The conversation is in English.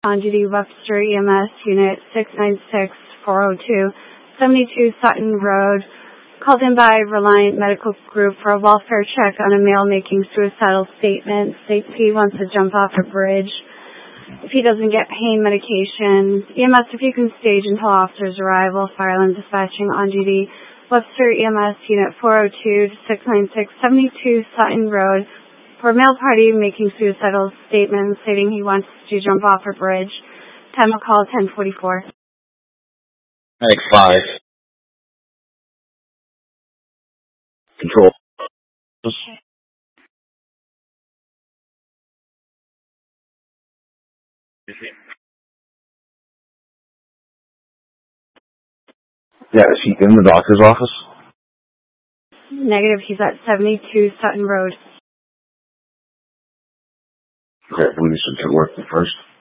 On duty Webster EMS Unit 696-402, 72 Sutton Road, called in by Reliant Medical Group for a welfare check on a male making suicidal statement. States he wants to jump off a bridge if he doesn't get pain medication. EMS, if you can stage until officer's arrival, fire and dispatching on duty Webster EMS Unit 402 696 72 Sutton Road for a male party making suicidal statements stating he wants to jump off a bridge. Time of call 10:44. Medic 5. Control. Yeah, is he in the doctor's office? Negative, he's at 72 Sutton Road. Okay, we need to work first.